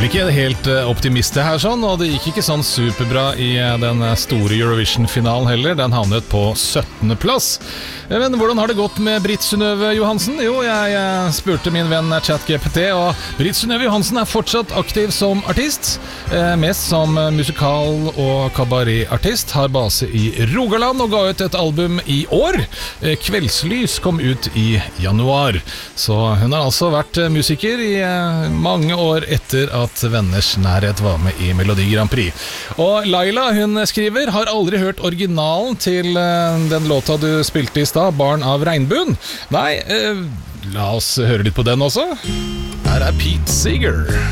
vel ikke helt optimist her sånn, og det gikk ikke sånn superbra i den store Eurovision-finalen heller. Den havnet på 17. plass. Men hvordan har det gått med Britt Synnøve Johansen? Jo, jeg spurte min venn ChatGPT, og Britt Synnøve Johansen er fortsatt aktiv som artist. Mest som musikal- og kabaretartist, har base i Rogaland og ga ut et album i år. Kveldslys kom ut i januar. Så hun har altså vært musiker i mange år etter at Venners nærhet var med i Melodi Grand Prix. Og Laila, hun skriver, har aldri hørt originalen til den låta du spilte i stad, Barn av regnbuen. Nei, la oss høre litt på den også. Her er Pete Seeger.